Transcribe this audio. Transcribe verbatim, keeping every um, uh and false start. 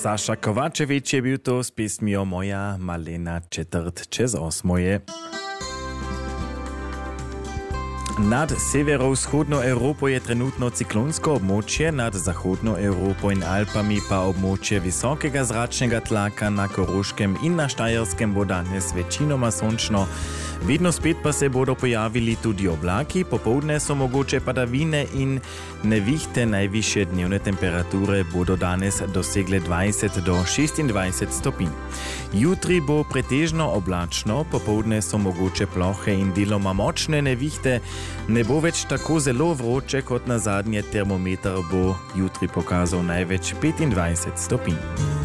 Saša Kovačevič je bil to s pesmijo Moja malena četrt čez osmoje. Nad severovzhodno Evropo je trenutno ciklonsko območje, nad zahodno Evropo in Alpami pa območje visokega zračnega tlaka. Na Koroškem in na Štajerskem bo danes večinoma sončno. Vedno spet pa se bodo pojavili tudi oblaki, popoldne so mogoče padavine in nevihte. Najvišje dnevne temperature bodo danes dosegle dvajset do šestindvajset stopinj. Jutri bo pretežno oblačno, popoldne so mogoče plohe in deloma močne nevihte. Ne bo več tako zelo vroče kot na zadnje, termometer bo jutri pokazal največ petindvajset stopinj.